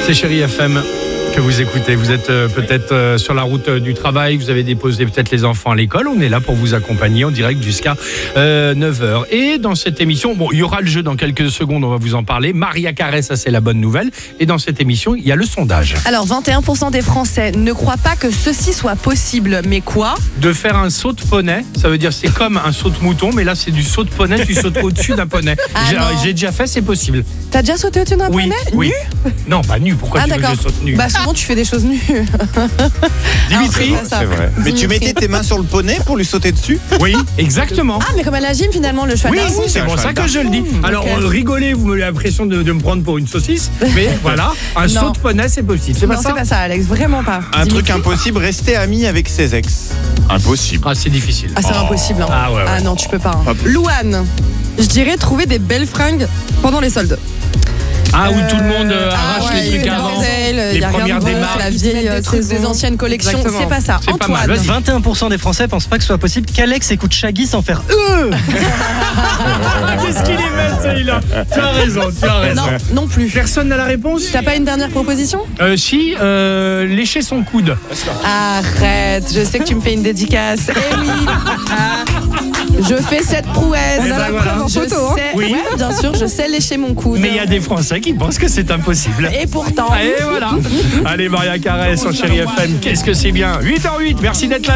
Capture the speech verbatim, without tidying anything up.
C'est Chérie F M que vous écoutez. Vous êtes euh, peut-être euh, sur la route euh, du travail, vous avez déposé peut-être les enfants à l'école. On est là pour vous accompagner en direct jusqu'à euh, neuf heures. Et dans cette émission, bon, il y aura le jeu dans quelques secondes, on va vous en parler. Maria Carré, ça c'est la bonne nouvelle. Et dans cette émission, il y a le sondage. Alors, vingt et un pour cent des Français ne croient pas que ceci soit possible. Mais quoi ? De faire un saut de poney, ça veut dire c'est comme un saut de mouton, mais là c'est du saut de poney, tu sautes au-dessus d'un poney. Ah j'ai, non. j'ai déjà fait, c'est possible. T'as déjà sauté au-dessus d'un Oui, poney ? oui. Nu ? Non, pas nu, pourquoi Ah tu veux d'accord. que je saute nu? Bah souvent tu fais des choses nues. Dimitri? Alors, c'est pas ça. C'est vrai. Mais tu Dimitri. mettais tes mains sur le poney pour lui sauter dessus? Oui, exactement. Ah mais comme à la gym finalement le cheval Oui, d'Arcy. oui, c'est un pour ça cheval que je le dis. Alors, ok. euh, rigolez, vous me avez l'impression de, de me prendre pour une saucisse, mais voilà, un Non. saut de poney, c'est possible. C'est Non pas c'est ça? pas ça Alex, vraiment pas. Un Dimitri. truc impossible, rester ami avec ses ex. Impossible. Ah, c'est difficile. Ah c'est Oh. impossible. Hein. Ah ouais, ouais. Ah non tu peux pas. hein. Pas possible. Louane, je dirais trouver des belles fringues pendant les soldes. Ah, où tout le monde euh, Ah arrache ouais, les trucs c'est le avant. bordel, Les y a rien premières de bon, démarques. c'est la Ils vieille mettent des euh, trucs c'est des bons. anciennes collections, Exactement. c'est pas ça. C'est pas mal, Antoine. vas-y. vingt et un pour cent des Français pensent pas que ce soit possible qu'Alex écoute Shaggy sans faire euh Ah, qu'est-ce qu'il est belle, celui-là. Tu as raison, tu as raison. Non, non plus. Personne n'a la réponse? T'as pas une dernière proposition? euh, Si, euh, lécher son coude. Arrête, je sais que tu me fais une dédicace. Eh oui. Je fais cette prouesse. Eh ben voilà. Je photo, hein. sais, Oui. ouais, bien sûr, je sais lécher mon coude. Mais il y a des Français qui pensent que c'est impossible. Et pourtant. Et voilà. Allez, Maria Carré sur Chérie F M. Qu'est-ce que c'est bien. huit heures huit, merci d'être là.